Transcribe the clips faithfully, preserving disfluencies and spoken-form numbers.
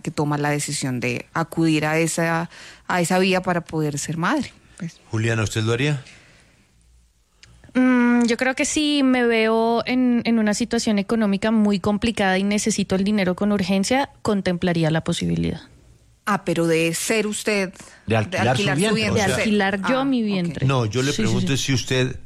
que toma la decisión de acudir a esa, a esa vía para poder ser madre. Pues. Juliana, ¿usted lo haría? Mm, yo creo que si me veo en, en una situación económica muy complicada y necesito el dinero con urgencia, contemplaría la posibilidad. Ah, pero de ser usted... De alquilar, de alquilar su vientre. vientre. De alquilar yo ah, mi vientre. Okay. No, yo le sí, pregunto sí, sí. si usted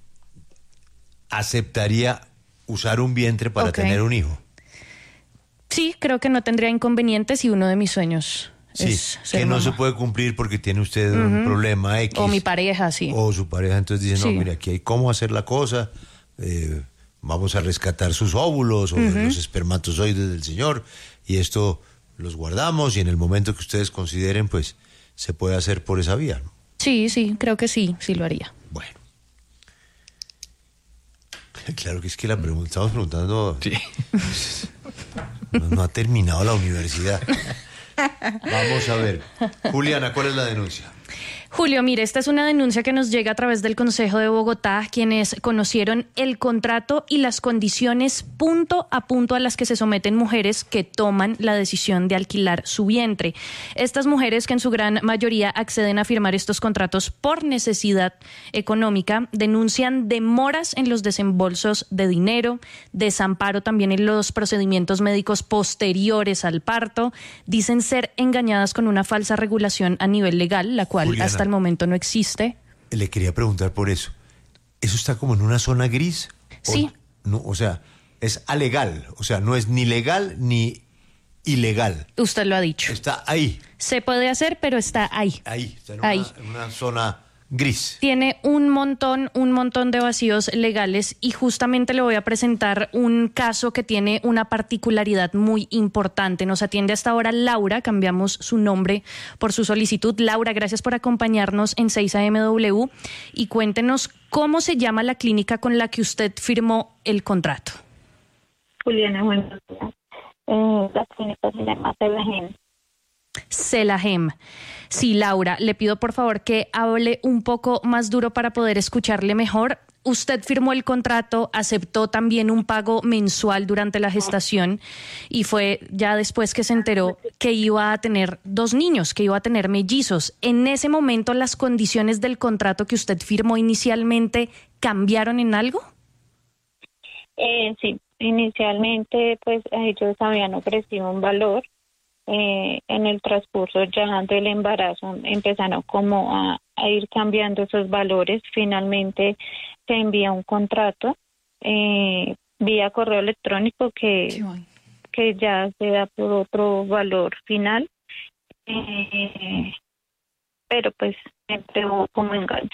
aceptaría usar un vientre para okay. tener un hijo. Sí, creo que no tendría inconveniente si uno de mis sueños sí, es ser que no mamá. se puede cumplir porque tiene usted uh-huh. un problema X. O mi pareja, sí. O su pareja, entonces dice, sí. no, mire, aquí hay cómo hacer la cosa, eh, vamos a rescatar sus óvulos o uh-huh. los espermatozoides del señor, y esto los guardamos, y en el momento que ustedes consideren, pues, se puede hacer por esa vía, ¿no? Sí, sí, creo que sí, sí lo haría. Bueno. Claro que es que la pregunta, estamos preguntando... Sí. No, no ha terminado la universidad. Vamos a ver. Juliana, ¿cuál es la denuncia? Julio, mire, esta es una denuncia que nos llega a través del Consejo de Bogotá, quienes conocieron el contrato y las condiciones punto a punto a las que se someten mujeres que toman la decisión de alquilar su vientre. Estas mujeres, que en su gran mayoría acceden a firmar estos contratos por necesidad económica, denuncian demoras en los desembolsos de dinero, desamparo también en los procedimientos médicos posteriores al parto, dicen ser engañadas con una falsa regulación a nivel legal, la cual Juliana, hasta el momento no existe. Le quería preguntar por eso. ¿Eso está como en una zona gris? Sí. O, no, o sea, es alegal, o sea, no es ni legal ni ilegal. Usted lo ha dicho. Está ahí. Se puede hacer, pero está ahí. Ahí, está en, ahí. Una, en una zona gris. Tiene un montón, un montón de vacíos legales, y justamente le voy a presentar un caso que tiene una particularidad muy importante. Nos atiende hasta ahora Laura, cambiamos su nombre por su solicitud. Laura, gracias por acompañarnos en seis A M W, y cuéntenos cómo se llama la clínica con la que usted firmó el contrato. Juliana, buenos días. Eh, la clínica se llama Celahem. Celahem. Sí, Laura, le pido por favor que hable un poco más duro para poder escucharle mejor. Usted firmó el contrato, aceptó también un pago mensual durante la gestación, y fue ya después que se enteró que iba a tener dos niños, que iba a tener mellizos. En ese momento, ¿las condiciones del contrato que usted firmó inicialmente cambiaron en algo? Eh, sí, inicialmente pues ellos habían ofrecido un valor. Eh, en el transcurso ya del embarazo empezaron como a, a ir cambiando esos valores. Finalmente se envía un contrato eh, vía correo electrónico que, que ya se da por otro valor final, eh, pero pues siempre hubo como engaño.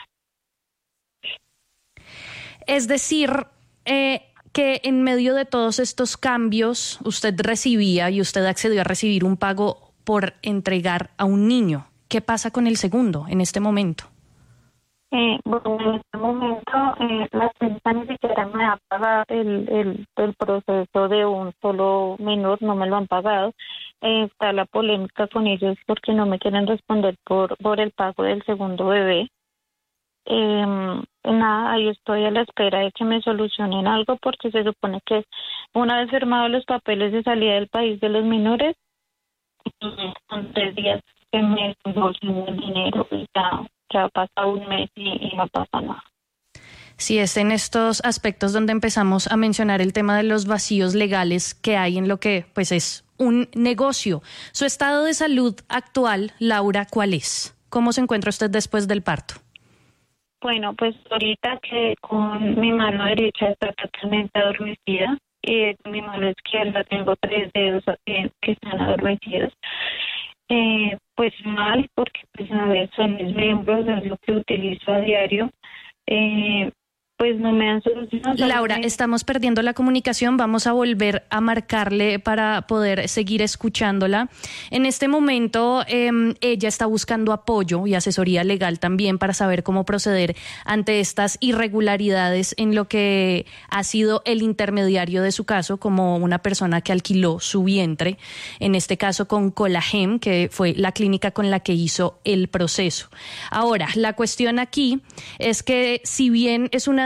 Es decir, eh, que en medio de todos estos cambios usted recibía y usted accedió a recibir un pago por entregar a un niño. ¿Qué pasa con el segundo en este momento? Eh, bueno, en este momento eh, la clínica ni siquiera me ha pagado el, el, el proceso de un solo menor, no me lo han pagado. Eh, está la polémica con ellos porque no me quieren responder por, por el pago del segundo bebé. Eh, nada, yo estoy a la espera de que me solucionen algo, porque se supone que una vez firmados los papeles de salida del país de los menores, son tres días que me desembolsen el dinero, y ya, ya pasa un mes y, y no pasa nada. Sí, es en estos aspectos donde empezamos a mencionar el tema de los vacíos legales que hay en lo que pues es un negocio. Su estado de salud actual, Laura, ¿cuál es? ¿Cómo se encuentra usted después del parto? Bueno, pues ahorita que con mi mano derecha está totalmente adormecida, y con mi mano izquierda tengo tres dedos que están adormecidos. Eh, pues mal, porque pues a ver, son mis miembros, es lo que utilizo a diario. Eh, pues no me han solucionado. Laura, estamos perdiendo la comunicación, vamos a volver a marcarle para poder seguir escuchándola. En este momento eh, ella está buscando apoyo y asesoría legal también para saber cómo proceder ante estas irregularidades en lo que ha sido el intermediario de su caso, como una persona que alquiló su vientre, en este caso con Celahem, que fue la clínica con la que hizo el proceso. Ahora, la cuestión aquí es que si bien es una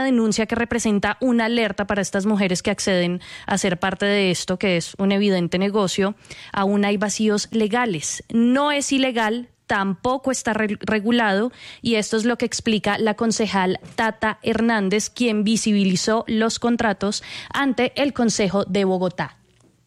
denuncia que representa una alerta para estas mujeres que acceden a ser parte de esto, que es un evidente negocio. Aún hay vacíos legales. No es ilegal, tampoco está re- regulado, y esto es lo que explica la concejal Tata Hernández, quien visibilizó los contratos ante el Consejo de Bogotá.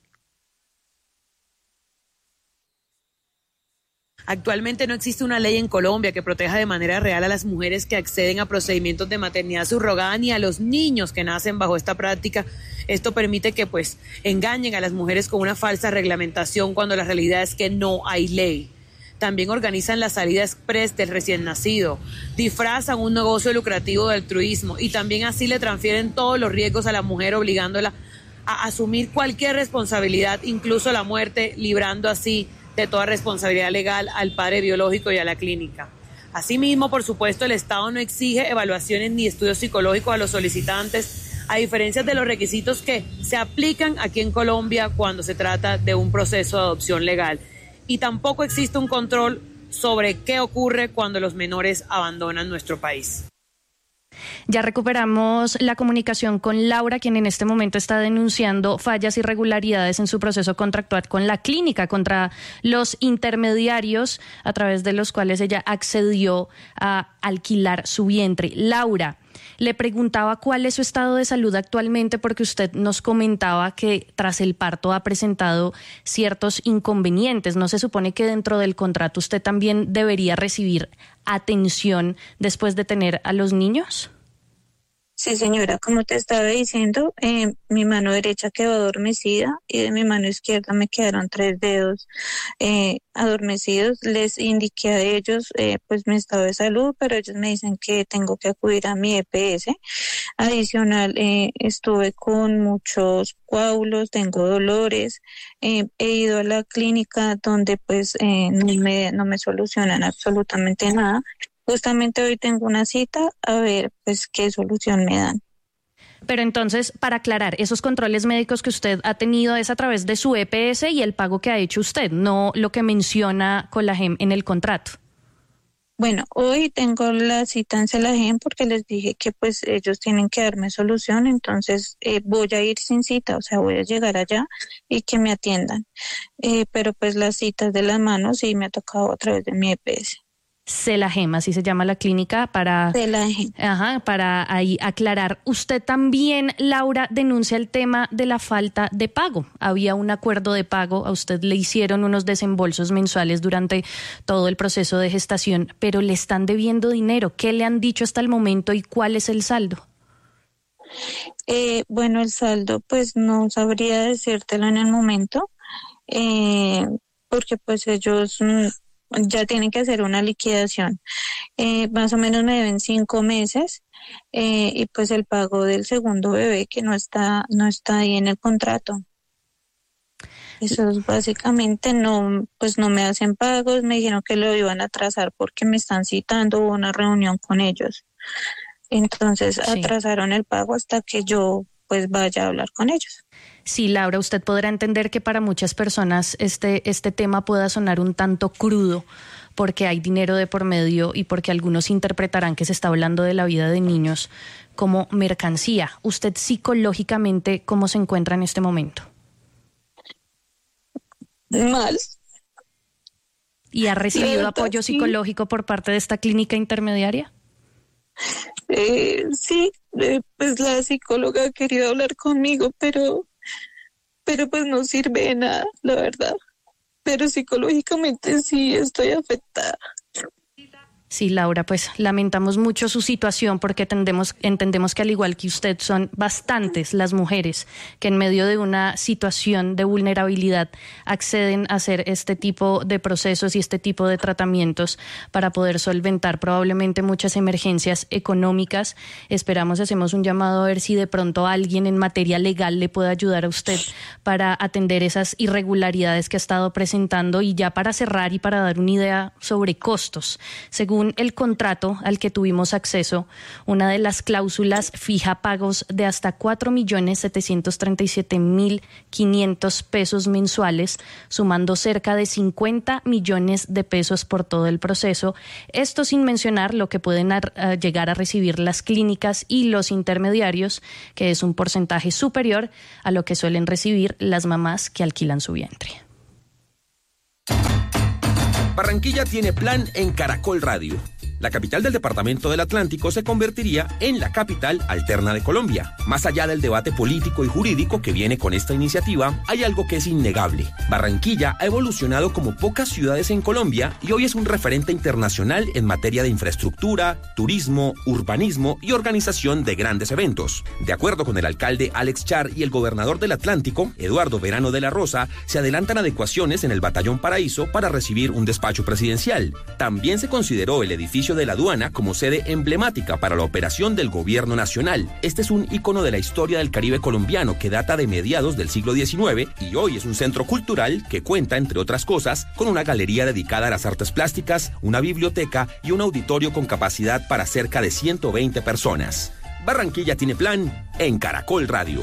Actualmente no existe una ley en Colombia que proteja de manera real a las mujeres que acceden a procedimientos de maternidad subrogada ni a los niños que nacen bajo esta práctica. Esto permite que pues engañen a las mujeres con una falsa reglamentación cuando la realidad es que no hay ley. También organizan la salida express del recién nacido, disfrazan un negocio lucrativo de altruismo y también así le transfieren todos los riesgos a la mujer, obligándola a asumir cualquier responsabilidad, incluso la muerte, librando así de toda responsabilidad legal al padre biológico y a la clínica. Asimismo, por supuesto, el Estado no exige evaluaciones ni estudios psicológicos a los solicitantes, a diferencia de los requisitos que se aplican aquí en Colombia cuando se trata de un proceso de adopción legal. Y tampoco existe un control sobre qué ocurre cuando los menores abandonan nuestro país. Ya recuperamos la comunicación con Laura, quien en este momento está denunciando fallas y irregularidades en su proceso contractual con la clínica contra los intermediarios a través de los cuales ella accedió a alquilar su vientre. Laura, le preguntaba cuál es su estado de salud actualmente, porque usted nos comentaba que tras el parto ha presentado ciertos inconvenientes. ¿No se supone que dentro del contrato usted también debería recibir atención después de tener a los niños? Sí, señora, como te estaba diciendo, eh, mi mano derecha quedó adormecida y de mi mano izquierda me quedaron tres dedos eh, adormecidos. Les indiqué a ellos eh, pues mi estado de salud, pero ellos me dicen que tengo que acudir a mi E P S. Adicional, eh, estuve con muchos coágulos, tengo dolores, eh, he ido a la clínica donde pues eh, no me, no me solucionan absolutamente nada. Justamente hoy tengo una cita a ver pues qué solución me dan. Pero entonces, para aclarar, esos controles médicos que usted ha tenido es a través de su E P S y el pago que ha hecho usted, no lo que menciona Colagem en el contrato. Bueno, hoy tengo la cita en Celagem porque les dije que pues ellos tienen que darme solución, entonces eh, voy a ir sin cita, o sea, voy a llegar allá y que me atiendan. Eh, pero pues las citas de las manos sí me ha tocado a través de mi E P S. Celagem, así se llama la clínica, para, ajá, para ahí aclarar. Usted también, Laura, denuncia el tema de la falta de pago. Había un acuerdo de pago, a usted le hicieron unos desembolsos mensuales durante todo el proceso de gestación, pero le están debiendo dinero. ¿Qué le han dicho hasta el momento y cuál es el saldo? Eh, bueno, el saldo pues no sabría decírtelo en el momento, eh, porque pues ellos... Mm, ya tienen que hacer una liquidación. Eh, más o menos me deben cinco meses eh, y pues el pago del segundo bebé que no está no está ahí en el contrato. Eso es básicamente no, pues no me hacen pagos, me dijeron que lo iban a atrasar porque me están citando, hubo una reunión con ellos. Entonces sí, atrasaron el pago hasta que yo pues vaya a hablar con ellos. Sí, Laura, usted podrá entender que para muchas personas este, este tema pueda sonar un tanto crudo porque hay dinero de por medio y porque algunos interpretarán que se está hablando de la vida de niños como mercancía. ¿Usted psicológicamente cómo se encuentra en este momento? Mal. ¿Y ha recibido apoyo psicológico por parte de esta clínica intermediaria? Eh, sí, eh, pues la psicóloga ha querido hablar conmigo, pero... pero pues no sirve de nada, la verdad. Pero psicológicamente sí estoy afectada. Sí, Laura, pues lamentamos mucho su situación porque entendemos, entendemos que al igual que usted son bastantes las mujeres que en medio de una situación de vulnerabilidad acceden a hacer este tipo de procesos y este tipo de tratamientos para poder solventar probablemente muchas emergencias económicas. Esperamos, hacemos un llamado a ver si de pronto alguien en materia legal le puede ayudar a usted para atender esas irregularidades que ha estado presentando. Y ya para cerrar y para dar una idea sobre costos, según según el contrato al que tuvimos acceso, una de las cláusulas fija pagos de hasta cuatro millones setecientos treinta y siete mil quinientos pesos mensuales, sumando cerca de cincuenta millones de pesos por todo el proceso. Esto sin mencionar lo que pueden a, a llegar a recibir las clínicas y los intermediarios, que es un porcentaje superior a lo que suelen recibir las mamás que alquilan su vientre. Barranquilla tiene plan en Caracol Radio. La capital del departamento del Atlántico se convertiría en la capital alterna de Colombia. Más allá del debate político y jurídico que viene con esta iniciativa, hay algo que es innegable. Barranquilla ha evolucionado como pocas ciudades en Colombia y hoy es un referente internacional en materia de infraestructura, turismo, urbanismo y organización de grandes eventos. De acuerdo con el alcalde Alex Char y el gobernador del Atlántico, Eduardo Verano de la Rosa, se adelantan adecuaciones en el Batallón Paraíso para recibir un despacho presidencial. También se consideró el edificio de la aduana como sede emblemática para la operación del gobierno nacional. Este es un ícono de la historia del Caribe colombiano que data de mediados del siglo diecinueve y hoy es un centro cultural que cuenta, entre otras cosas, con una galería dedicada a las artes plásticas, una biblioteca y un auditorio con capacidad para cerca de ciento veinte personas. Barranquilla tiene plan en Caracol Radio.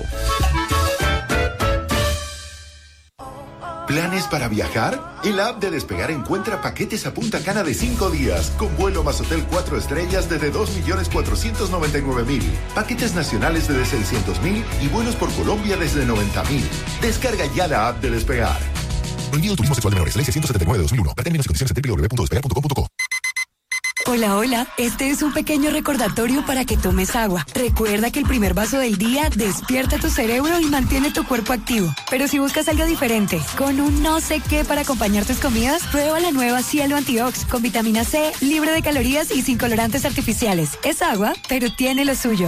¿Planes para viajar? En la app de Despegar encuentra paquetes a Punta Cana de cinco días, con vuelo más hotel cuatro estrellas desde dos millones cuatrocientos noventa y nueve mil, paquetes nacionales desde seiscientos mil y vuelos por Colombia desde noventa mil. Descarga ya la app de Despegar. Prohibido turismo sexual de menores, ley seiscientos setenta y nueve de dos mil uno. Para términos y condiciones en doble u doble u doble u punto despegar punto com punto co. Hola, hola. Este es un pequeño recordatorio para que tomes agua. Recuerda que el primer vaso del día despierta tu cerebro y mantiene tu cuerpo activo. Pero si buscas algo diferente, con un no sé qué para acompañar tus comidas, prueba la nueva Cielo Antiox con vitamina C, libre de calorías y sin colorantes artificiales. Es agua, pero tiene lo suyo.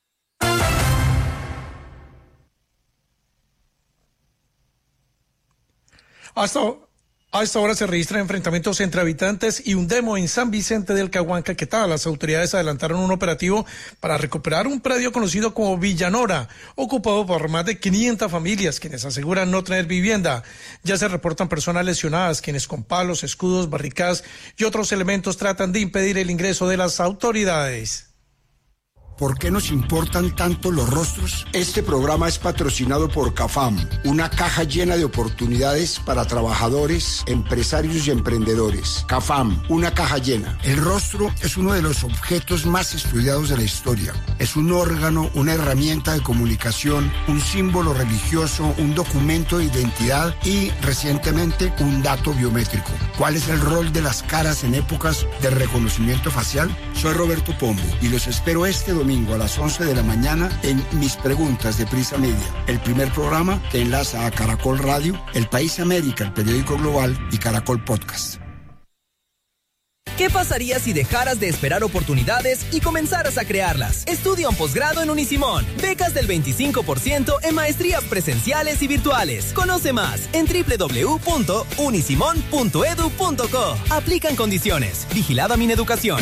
Hasta A esta hora se registran enfrentamientos entre habitantes y un demo en San Vicente del Caguancaquetá. Las autoridades adelantaron un operativo para recuperar un predio conocido como Villanora, ocupado por más de quinientas familias, quienes aseguran no tener vivienda. Ya se reportan personas lesionadas, quienes con palos, escudos, barricadas y otros elementos tratan de impedir el ingreso de las autoridades. ¿Por qué nos importan tanto los rostros? Este programa es patrocinado por CAFAM, una caja llena de oportunidades para trabajadores, empresarios y emprendedores. CAFAM, una caja llena. El rostro es uno de los objetos más estudiados de la historia. Es un órgano, una herramienta de comunicación, un símbolo religioso, un documento de identidad y, recientemente, un dato biométrico. ¿Cuál es el rol de las caras en épocas de reconocimiento facial? Soy Roberto Pombo y los espero este domingo domingo a las once de la mañana en Mis Preguntas de Prisa Media, el primer programa que enlaza a Caracol Radio, El País América, el periódico global y Caracol Podcast. ¿Qué pasaría si dejaras de esperar oportunidades y comenzaras a crearlas? Estudia un posgrado en Unisimón. Becas del veinticinco por ciento en maestrías presenciales y virtuales. Conoce más en doble u doble u doble u punto unisimón punto edu punto co. Aplican condiciones. Vigilada Mineducación.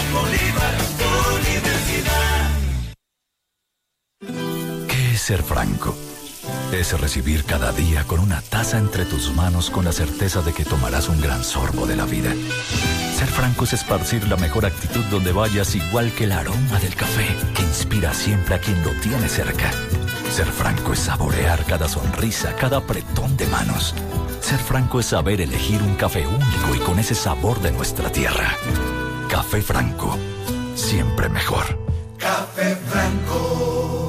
¿Qué es ser franco? Es recibir cada día con una taza entre tus manos con la certeza de que tomarás un gran sorbo de la vida. Ser franco es esparcir la mejor actitud donde vayas, igual que el aroma del café, que inspira siempre a quien lo tiene cerca. Ser franco es saborear cada sonrisa, cada apretón de manos. Ser franco es saber elegir un café único y con ese sabor de nuestra tierra. Café Franco, siempre mejor. Café Franco.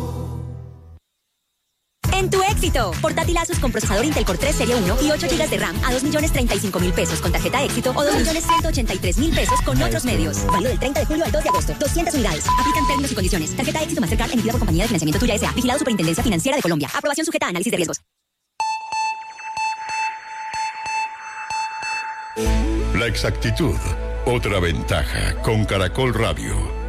En tu éxito, portátil Asus con procesador Intel Core tres Serie uno y ocho gigas de RAM a dos millones treinta y cinco mil pesos con tarjeta éxito o dos millones ciento ochenta y tres mil pesos con otros medios. Válido del treinta de julio al dos de agosto. doscientas unidades. Aplican términos y condiciones. Tarjeta éxito Mastercard emitida por compañía de financiamiento Tuya S A. Vigilado Superintendencia Financiera de Colombia. Aprobación sujeta a análisis de riesgos. La exactitud, otra ventaja con Caracol Radio.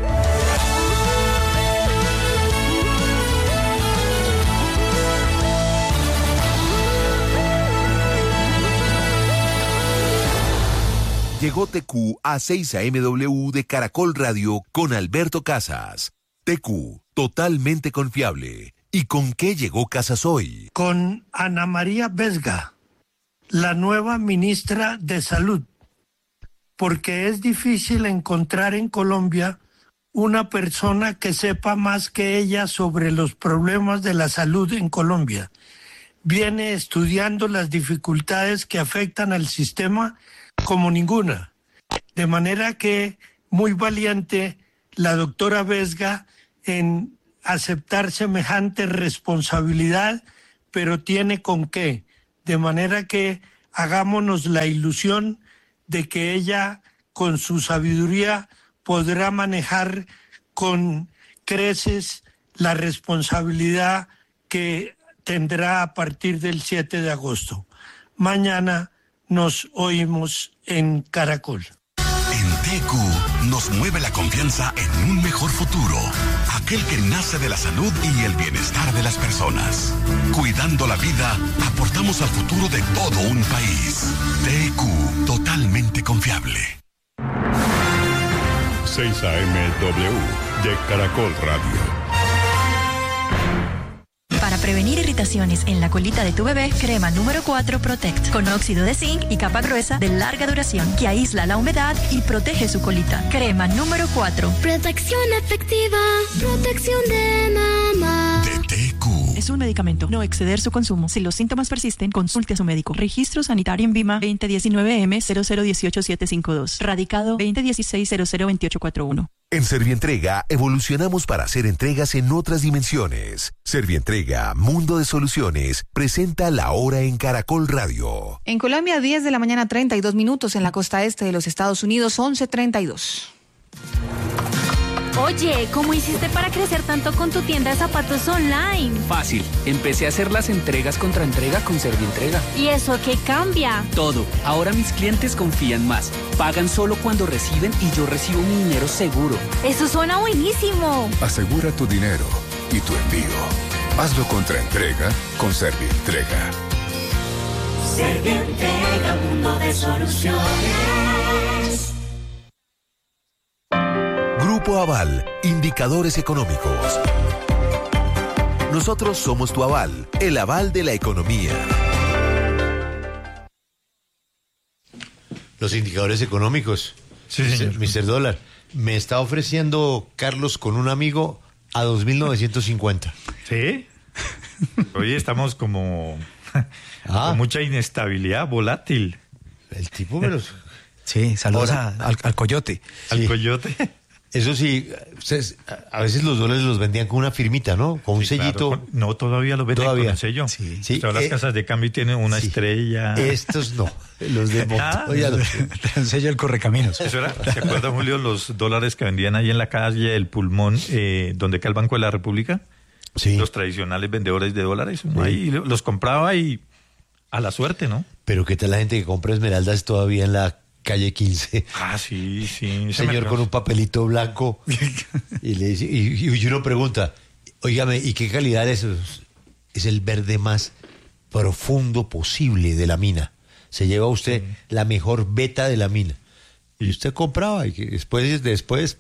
Llegó T Q a seis A M W de Caracol Radio con Alberto Casas. T Q, totalmente confiable. ¿Y con qué llegó Casas hoy? Con Ana María Vesga, la nueva ministra de Salud, porque es difícil encontrar en Colombia una persona que sepa más que ella sobre los problemas de la salud en Colombia. Viene estudiando las dificultades que afectan al sistema como ninguna. De manera que muy valiente la doctora Vesga en aceptar semejante responsabilidad, pero tiene con qué. De manera que hagámonos la ilusión de que ella, con su sabiduría, podrá manejar con creces la responsabilidad que tendrá a partir del siete de agosto. Mañana nos oímos en Caracol. En T Q nos mueve la confianza en un mejor futuro, aquel que nace de la salud y el bienestar de las personas. Cuidando la vida, aportamos al futuro de todo un país. T Q, totalmente confiable. seis A M W de Caracol Radio. Para prevenir irritaciones en la colita de tu bebé, crema número cuatro Protect, con óxido de zinc y capa gruesa de larga duración que aísla la humedad y protege su colita. Crema número cuatro. Protección efectiva, protección de mamá. De T Q. Es un medicamento, no exceder su consumo. Si los síntomas persisten, consulte a su médico. Registro sanitario en Vima veinte diecinueve M cero cero dieciocho siete cinco dos. Radicado veinte dieciséis cero cero veintiocho cuarenta y uno. En Servientrega evolucionamos para hacer entregas en otras dimensiones. Servientrega, Mundo de Soluciones, presenta La Hora en Caracol Radio. En Colombia, diez de la mañana, treinta y dos minutos. En la costa este de los Estados Unidos, once treinta y dos. Oye, ¿cómo hiciste para crecer tanto con tu tienda de zapatos online? Fácil. Empecé a hacer las entregas contra entrega con Servientrega. ¿Y eso qué cambia? Todo. Ahora mis clientes confían más. Pagan solo cuando reciben y yo recibo mi dinero seguro. Eso suena buenísimo. Asegura tu dinero y tu envío. Hazlo contra entrega con Servientrega. Servientrega, mundo de soluciones. Grupo Aval, indicadores económicos. Nosotros somos tu aval, el aval de la economía. Los indicadores económicos. Sí, señor. mister Dólar. Me está ofreciendo Carlos con un amigo a dos mil novecientos cincuenta. ¿Sí? Hoy estamos como ah. con mucha inestabilidad, volátil. El tipo me los... Sí, saludos Ahora, a, al, al coyote. Al sí. coyote. Eso sí, ustedes, a veces los dólares los vendían con una firmita, ¿no? Con un Sí, sellito. claro, con, no, todavía lo venden ¿Todavía? con el sello. Sí, sí. Todas las eh, casas de cambio tienen una sí. estrella. Estos no, los de Montoya. Ah, el sello del Correcaminos. Eso era, ¿se acuerda, Julio, los dólares que vendían ahí en la calle El Pulmón, eh, donde queda el Banco de la República? Sí. Los tradicionales vendedores de dólares. Uno Sí. ahí los compraba y a la suerte, ¿no? Pero ¿qué tal la gente que compra esmeraldas todavía en la calle quince? Ah, sí, sí. Un señor con un papelito blanco y le dice, y, y uno pregunta, óigame, ¿y qué calidad es? Es el verde más profundo posible de la mina. Se lleva usted sí. la mejor beta de la mina. Y usted compraba y que después, después,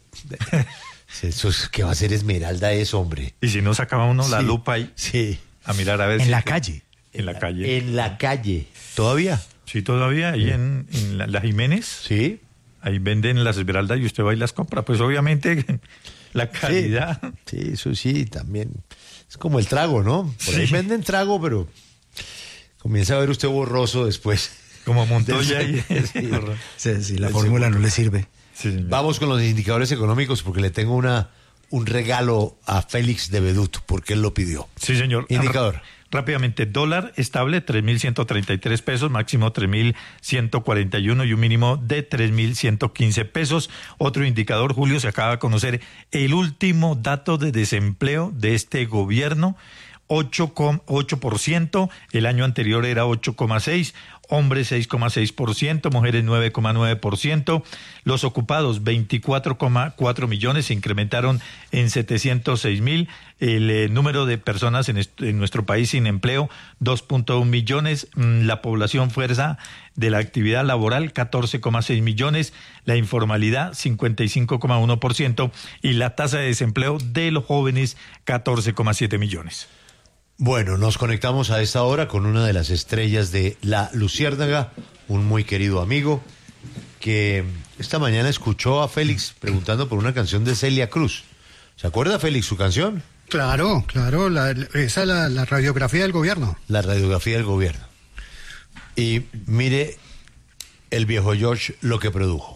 eso es que va a ser esmeralda eso, hombre. Y si no sacaba uno la sí, lupa ahí sí. a mirar a ver en si la fue, calle. En la calle. En la calle. ¿Todavía? Sí, todavía, ahí sí. en, en la, la Jiménez. Sí. Ahí venden las esmeraldas y usted va y las compra. Pues obviamente la calidad. Sí, sí, eso sí, también. Es como el trago, ¿no? Por ahí sí. venden trago, pero comienza a ver usted borroso después. Como Montoya. Y, sí, sí, sí, la fórmula no le sirve. Sí, vamos con los indicadores económicos porque le tengo una un regalo a Félix de Bedut porque él lo pidió. Sí, señor. Indicador. Rápidamente, dólar estable tres mil ciento treinta y tres pesos, máximo tres mil ciento cuarenta y uno y un mínimo de tres mil ciento quince pesos. Otro indicador, Julio, se acaba de conocer el último dato de desempleo de este gobierno, ocho coma ocho por ciento, el año anterior era ocho coma seis por ciento, hombres seis coma seis por ciento, mujeres nueve coma nueve por ciento, los ocupados veinticuatro coma cuatro millones, se incrementaron en setecientos seis mil, el eh, número de personas en, en nuestro país sin empleo dos punto uno millones, la población fuerza de la actividad laboral catorce coma seis millones, la informalidad cincuenta y cinco coma uno por ciento y la tasa de desempleo de los jóvenes catorce coma siete millones. Bueno, nos conectamos a esta hora con una de las estrellas de La Luciérnaga, un muy querido amigo, que esta mañana escuchó a Félix preguntando por una canción de Celia Cruz. ¿Se acuerda, Félix, su canción? Claro, claro, la, esa es la, la radiografía del gobierno. La radiografía del gobierno. Y mire el viejo George lo que produjo.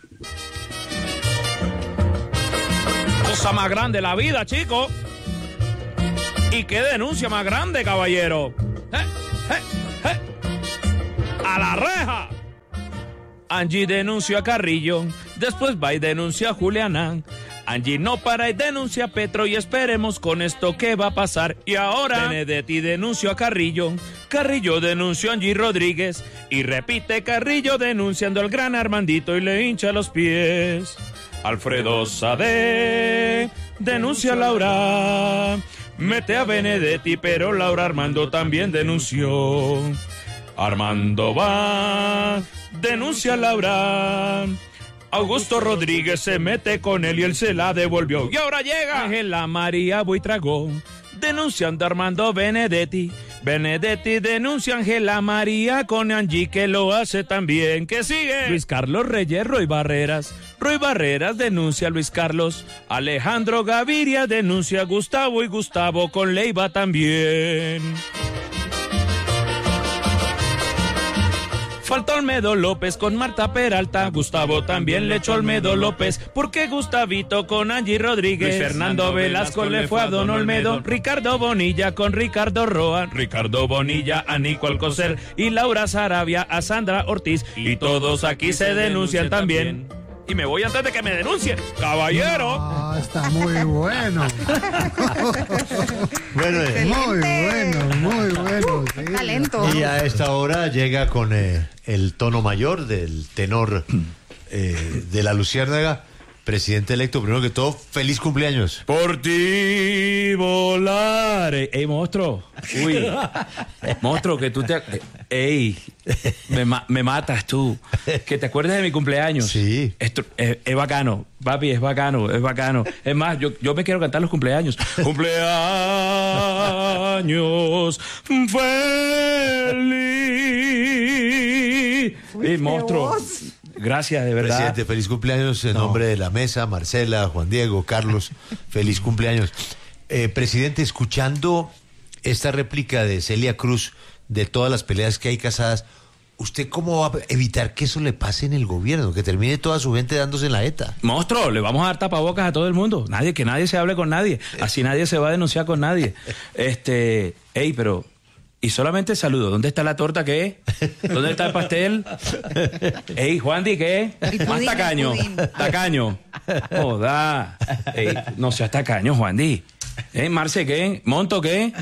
Cosa más grande la vida, chico. ¿Y qué denuncia más grande, caballero? ¡Eh, eh, eh! ¡A la reja! Angie denunció a Carrillo, después va y denuncia a Juliana. Angie no para y denuncia a Petro y esperemos con esto qué va a pasar. Y ahora Benedetti denunció a Carrillo, Carrillo denunció a Angie Rodríguez y repite Carrillo denunciando al gran Armandito y le hincha los pies. Alfredo Sade denuncia a Laura, mete a Benedetti pero Laura Armando también denunció. Armando va, denuncia a Laura. Augusto Rodríguez se mete con él y él se la devolvió. Y ahora llega Ángela María Buitragón denunciando a Armando Benedetti. Benedetti denuncia a Ángela María con Angie que lo hace también. ¿Qué sigue? Luis Carlos Reyes, Roy Barreras. Roy Barreras denuncia a Luis Carlos. Alejandro Gaviria denuncia a Gustavo y Gustavo con Leiva también. Falta Olmedo López con Marta Peralta. Gustavo también le echó Olmedo López. Porque Gustavito con Angie Rodríguez. Luis Fernando Velasco le fue a Don Olmedo. Ricardo Bonilla con Ricardo Roa. Ricardo Bonilla a Nico Alcocer. Y Laura Sarabia a Sandra Ortiz. Y todos aquí se denuncian también. Y me voy antes de que me denuncien. ¡Caballero! Ah, está muy bueno. Bueno, eh. Muy bueno, muy bueno. Sí. Talento. Y a esta hora llega con eh, el tono mayor del tenor eh, de la Luciérnaga. Presidente electo, primero que todo, feliz cumpleaños. Por ti volar. Ey, monstruo. Uy. Monstruo, que tú te... Ey, me, me matas tú. Que te acuerdes de mi cumpleaños. Sí. Esto, es, es bacano, papi, es bacano, es bacano. Es más, yo, yo me quiero cantar los cumpleaños. Cumpleaños feliz. Ey, monstruo. Gracias, de verdad. Presidente, feliz cumpleaños en no. nombre de la mesa, Marcela, Juan Diego, Carlos, feliz cumpleaños. Eh, presidente, escuchando esta réplica de Celia Cruz de todas las peleas que hay casadas, ¿usted cómo va a evitar que eso le pase en el gobierno? Que termine toda su gente dándose en la eta. Monstruo, le vamos a dar tapabocas a todo el mundo. Nadie, que nadie se hable con nadie. Así nadie se va a denunciar con nadie. Este, ey, pero... Y solamente saludo. ¿Dónde está la torta? ¿Qué? ¿Dónde está el pastel? Ey, Juandi, ¿qué? Más tacaño. Tacaño. Joda. Ey, no seas tacaño, Juandi. ¿Eh, Marce, qué? ¿Monto, qué?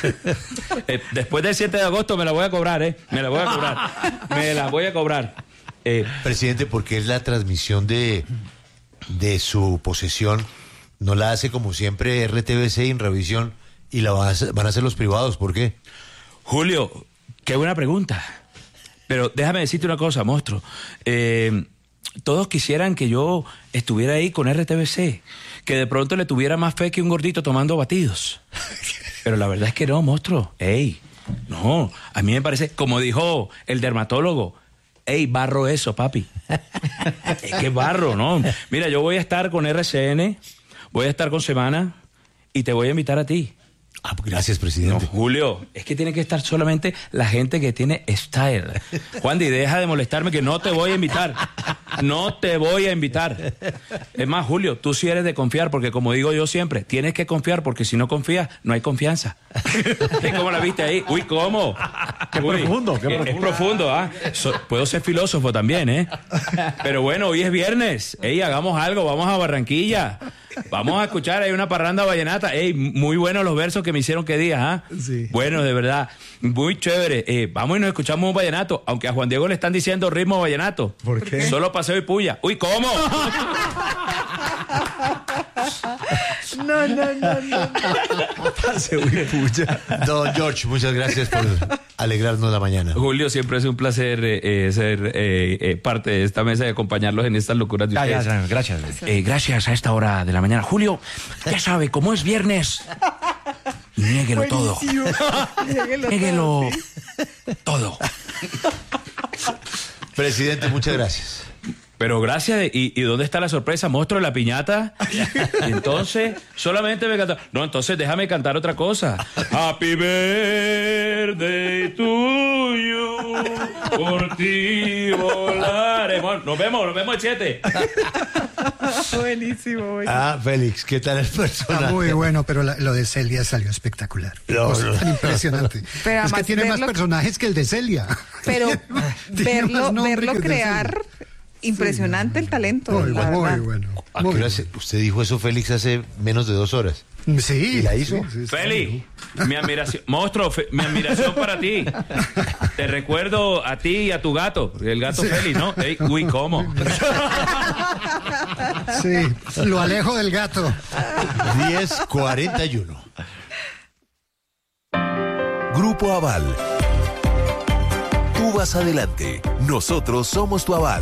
Eh, después del siete de agosto me la voy a cobrar, ¿eh? Me la voy a cobrar. Me la voy a cobrar. Eh, Presidente, porque es la transmisión de, de su posesión. No la hace como siempre R T V C en revisión y la van a hacer, van a hacer los privados. ¿Por qué? Julio, qué buena pregunta. Pero déjame decirte una cosa, monstruo. Eh, todos quisieran que yo estuviera ahí con R T V C, que de pronto le tuviera más fe que un gordito tomando batidos. Pero la verdad es que no, monstruo. Ey, no, a mí me parece, como dijo el dermatólogo, ey, barro eso, papi. Qué barro, ¿no? Mira, yo voy a estar con R C N, voy a estar con Semana y te voy a invitar a ti. Ah, gracias, presidente. No, Julio, es que tiene que estar solamente la gente que tiene style. Juan, y deja de molestarme que no te voy a invitar. No te voy a invitar. Es más, Julio, tú sí eres de confiar, porque como digo yo siempre, tienes que confiar, porque si no confías, no hay confianza. ¿Cómo la viste ahí? Uy, ¿cómo? Qué Uy, profundo, qué es, profundo. Es profundo, ¿ah? So, puedo ser filósofo también, ¿eh? Pero bueno, hoy es viernes. Ey, hagamos algo, vamos a Barranquilla. Vamos a escuchar, hay una parranda vallenata. Ey, muy buenos los versos que me hicieron que digas, ¿ah? Sí. Bueno, de verdad, muy chévere. Eh, vamos y nos escuchamos un vallenato, aunque a Juan Diego le están diciendo ritmo vallenato. ¿Por qué? Solo paseo y puya. Uy, ¿cómo? No, no, no, no. Paseo y puya. Don George, muchas gracias por alegrarnos la mañana. Julio, siempre es un placer eh, ser eh, eh, parte de esta mesa y acompañarlos en estas locuras de ya, ustedes. Ya, ya, gracias. Eh, gracias a esta hora de la mañana. Julio, ya sabe, como es viernes, niéguelo todo. Niéguelo todo. Presidente, muchas gracias. Pero gracias, ¿y, y dónde está la sorpresa? ¿Monstruo de la piñata? Entonces, solamente me canta. No, entonces déjame cantar otra cosa. Happy birthday to you, por ti volaremos. Nos vemos, nos vemos el siete. Buenísimo, buenísimo. Ah, Félix, ¿qué tal el personaje? Está muy bueno, pero la- lo de Celia salió espectacular. No, Cosa no. tan impresionante. Pero es que además tiene más verlo- personajes que el de Celia. Pero Tiene verlo, más nombre verlo que el de crear, impresionante el talento. Muy la bueno, verdad. muy bueno. ¿A qué hora se- usted dijo eso, Félix, hace menos de dos horas? Sí. ¿Y la hizo? sí, sí, sí. Feli, mi admiración, monstruo, fe- mi admiración para ti. Te recuerdo a ti y a tu gato, el gato Sí. Feli, ¿no? Ey, uy, ¿cómo? Sí, lo alejo del gato. diez cuarenta y uno. Grupo Aval. Tú vas adelante. Nosotros somos tu aval.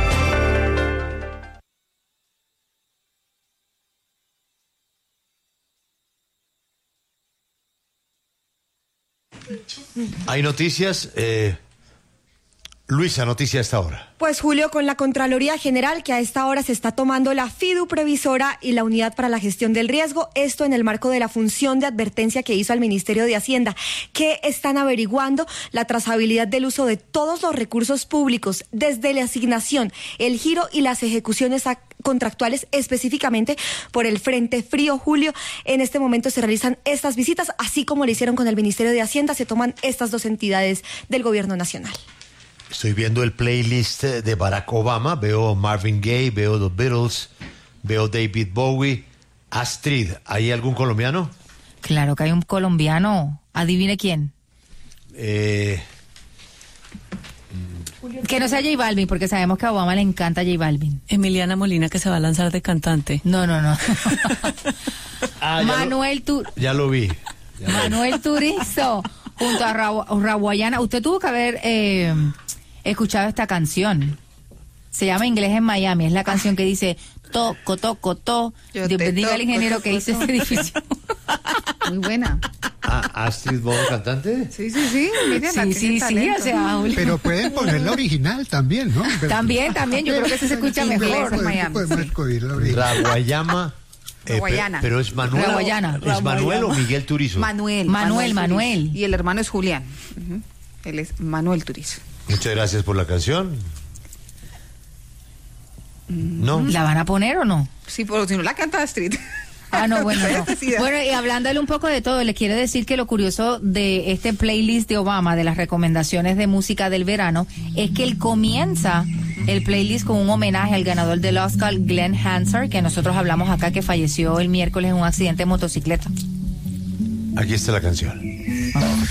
Hay noticias. Eh, Luisa, noticia a esta hora. Pues Julio, con la Contraloría General que a esta hora se está tomando la FIDU previsora y la Unidad para la Gestión del Riesgo, esto en el marco de la función de advertencia que hizo al Ministerio de Hacienda, que están averiguando la trazabilidad del uso de todos los recursos públicos, desde la asignación, el giro y las ejecuciones ac- contractuales, específicamente por el Frente Frío. Julio, en este momento se realizan estas visitas, así como lo hicieron con el Ministerio de Hacienda, se toman estas dos entidades del Gobierno Nacional. Estoy viendo el playlist de Barack Obama. Veo Marvin Gaye, veo The Beatles, veo David Bowie. Astrid, ¿hay algún colombiano? Claro que hay un colombiano. Adivine quién. Eh, Que no sea J Balvin, porque sabemos que a Obama le encanta J Balvin. Emiliana Molina, que se va a lanzar de cantante. No, no, no. ah, ya Manuel Tur lo, ya lo vi. Ya lo vi. Manuel Turizo junto a Rabu- Raguayana. Usted tuvo que haber eh, escuchado esta canción. Se llama Inglés en Miami. Es la canción que dice toco, toco, to. Yo Dios te bendiga al toco, ingeniero toco, que hizo toco. este edificio. Muy buena. Ah, Astrid Bono, cantante. Sí, sí, sí. Mira, la Sí, tiene sí, sí, talento. o sea, Julio. Pero pueden poner la original también, ¿no? Pero- También, también, yo creo que ese se escucha Inglés mejor. en Miami, podemos escoger la original. Raguayama. eh, Raguayana. pe- pero es Manuel. Raguayana. ¿Es Manuel o Miguel Turizo? Manuel. Manuel, Turizo. Manuel. Y el hermano es Julián. Ujú. Él es Manuel Turizo. Muchas gracias por la canción. No. ¿La van a poner o no? Sí, pero si no la canta Astrid. Ah, no, bueno, no. Necesidad. Bueno, y hablándole un poco de todo, le quiero decir que lo curioso de este playlist de Obama, de las recomendaciones de música del verano, es que él comienza el playlist con un homenaje al ganador del Oscar, Glenn Hansard, que nosotros hablamos acá, que falleció el miércoles en un accidente de motocicleta. Aquí está la canción.